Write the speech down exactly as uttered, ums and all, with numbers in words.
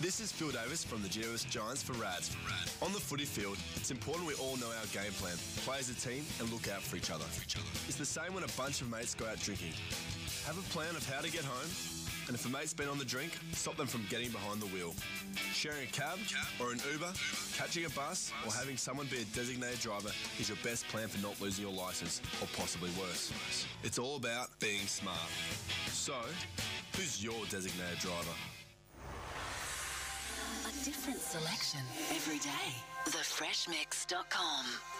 This is Phil Davis from the Generous Giants for R A D. On the footy field, it's important we all know our game plan, play as a team and look out for each other. It's the same when a bunch of mates go out drinking. Have a plan of how to get home, and if a mate's been on the drink, stop them from getting behind the wheel. Sharing a cab or an Uber, catching a bus or having someone be a designated driver is your best plan for not losing your licence, or possibly worse. It's all about being smart. So, who's your designated driver? A different selection every day. the fresh mix dot com